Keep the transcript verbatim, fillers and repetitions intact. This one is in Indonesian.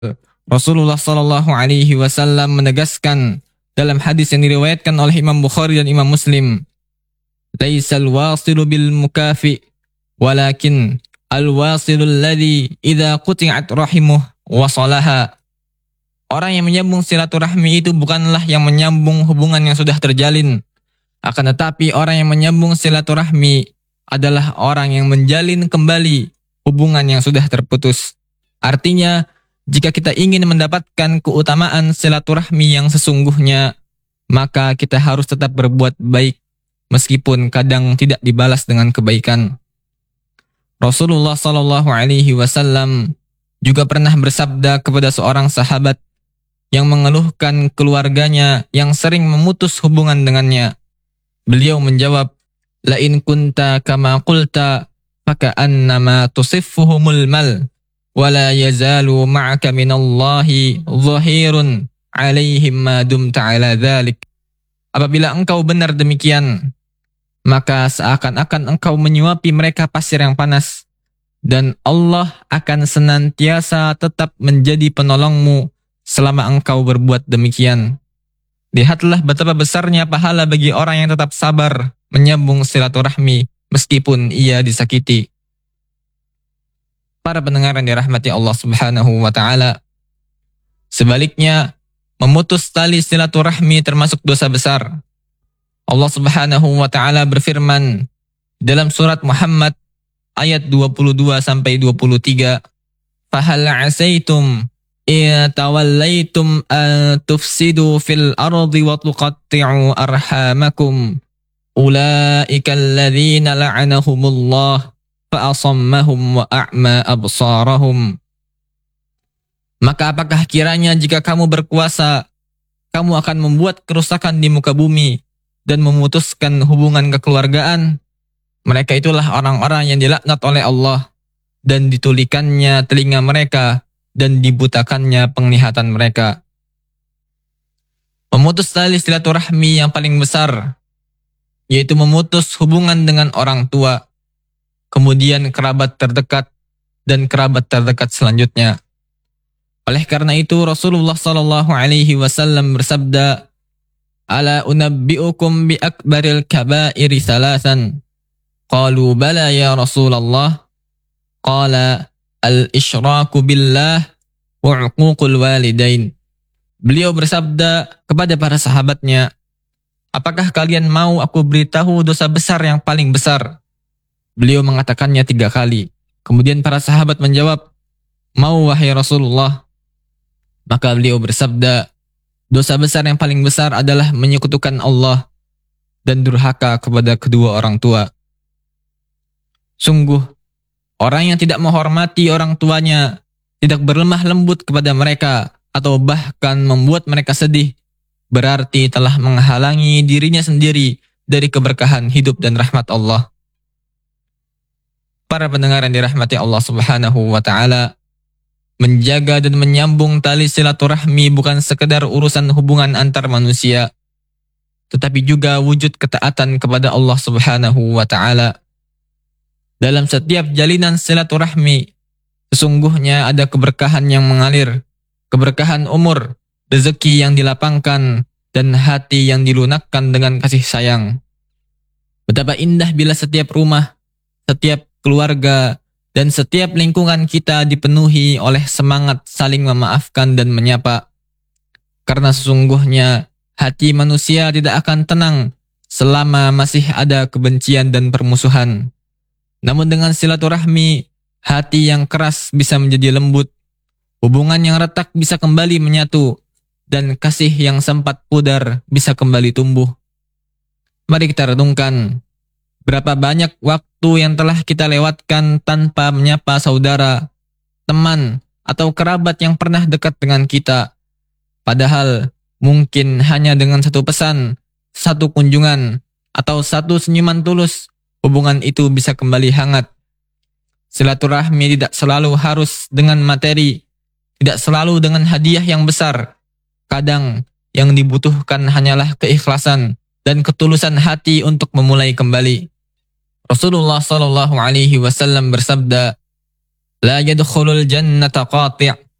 Rasulullah Shallallahu Alaihi Wasallam menegaskan dalam hadis yang diriwayatkan oleh Imam Bukhari dan Imam Muslim, "Laisal wasilu bil mukafi, walakin al wasilu alladhi idza quti'at rahimuh wasalaha." Orang yang menyambung silaturahmi itu bukanlah yang menyambung hubungan yang sudah terjalin, akan tetapi orang yang menyambung silaturahmi adalah orang yang menjalin kembali hubungan yang sudah terputus. Artinya, jika kita ingin mendapatkan keutamaan silaturahmi yang sesungguhnya, maka kita harus tetap berbuat baik meskipun kadang tidak dibalas dengan kebaikan. Rasulullah Shallallahu Alaihi Wasallam juga pernah bersabda kepada seorang sahabat yang mengeluhkan keluarganya yang sering memutus hubungan dengannya. Beliau menjawab, "La in kunta kama qulta faka'annama tusiffuhumul mal. Wala yazalu ma'aka minallahi zahirun alaihim ma dumta ala dhalik." Apabila engkau benar demikian, maka seakan-akan engkau menyuapi mereka pasir yang panas, dan Allah akan senantiasa tetap menjadi penolongmu selama engkau berbuat demikian. Lihatlah betapa besarnya pahala bagi orang yang tetap sabar menyambung silaturahmi meskipun ia disakiti. Para pendengar yang dirahmati Allah Subhanahu wa taala, sebaliknya, memutus tali silaturahmi termasuk dosa besar. Allah Subhanahu wa taala berfirman dalam surat Muhammad ayat dua puluh dua sampai dua puluh tiga, "Fahal 'asaitum in tawallaitum an tufsidu fil ardi wa tuqatti'u arhamakum ulaika alladzina la'anahumullah fa'asammahum wa a'ma absarahum." Maka apakah kiranya jika kamu berkuasa, kamu akan membuat kerusakan di muka bumi dan memutuskan hubungan kekeluargaan? Mereka itulah orang-orang yang dilaknat oleh Allah, dan ditulikannya telinga mereka dan dibutakannya penglihatan mereka. Memutus tali silaturahmi yang paling besar, yaitu memutus hubungan dengan orang tua, kemudian kerabat terdekat, dan kerabat terdekat selanjutnya. Oleh karena itu Rasulullah Shallallahu Alaihi Wasallam bersabda, "Ala unabbi'ukum bi akbaril kabairi salasan." Qalu bala ya Rasulullah. Qala al-isyraku billah wa 'uququl walidain. Beliau bersabda kepada para sahabatnya, "Apakah kalian mau aku beritahu dosa besar yang paling besar?" Beliau mengatakannya tiga kali. Kemudian para sahabat menjawab, "Mau wahai Rasulullah." Maka beliau bersabda, "Dosa besar yang paling besar adalah menyekutukan Allah dan durhaka kepada kedua orang tua." Sungguh, orang yang tidak menghormati orang tuanya, tidak berlemah lembut kepada mereka, atau bahkan membuat mereka sedih, berarti telah menghalangi dirinya sendiri dari keberkahan hidup dan rahmat Allah. Para pendengar yang dirahmati Allah Subhanahu wa taala, menjaga dan menyambung tali silaturahmi bukan sekedar urusan hubungan antar manusia, tetapi juga wujud ketaatan kepada Allah Subhanahu wa taala. Dalam setiap jalinan silaturahmi, sesungguhnya ada keberkahan yang mengalir, keberkahan umur, rezeki yang dilapangkan, dan hati yang dilunakkan dengan kasih sayang. Betapa indah bila setiap rumah, setiap keluarga, dan setiap lingkungan kita dipenuhi oleh semangat saling memaafkan dan menyapa. Karena sesungguhnya hati manusia tidak akan tenang selama masih ada kebencian dan permusuhan. Namun dengan silaturahmi, hati yang keras bisa menjadi lembut, hubungan yang retak bisa kembali menyatu, dan kasih yang sempat pudar bisa kembali tumbuh. Mari kita renungkan, berapa banyak waktu yang telah kita lewatkan tanpa menyapa saudara, teman, atau kerabat yang pernah dekat dengan kita. Padahal mungkin hanya dengan satu pesan, satu kunjungan, atau satu senyuman tulus, hubungan itu bisa kembali hangat. Silaturahmi tidak selalu harus dengan materi, tidak selalu dengan hadiah yang besar. Kadang yang dibutuhkan hanyalah keikhlasan dan ketulusan hati untuk memulai kembali. Rasulullah Shallallahu Alaihi Wasallam bersabda, "La yadkhulul jannata qati',